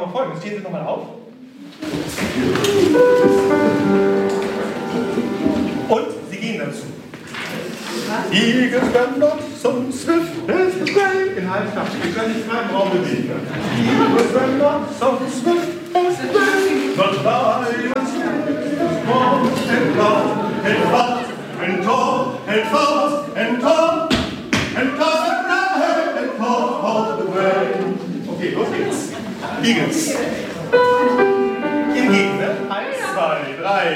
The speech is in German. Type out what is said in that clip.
machen Folgendes. Stehen Sie nochmal auf. Und Sie gehen dazu. Eagles were not so swift as the rain. In Halbtakt. Wir können sich frei im Raum bewegen. Eagles were not so swift as the rain. But lions strong and loud and fast and tall and fast and tall and toss and ride and call all the way. Okay, los geht's. Eagles.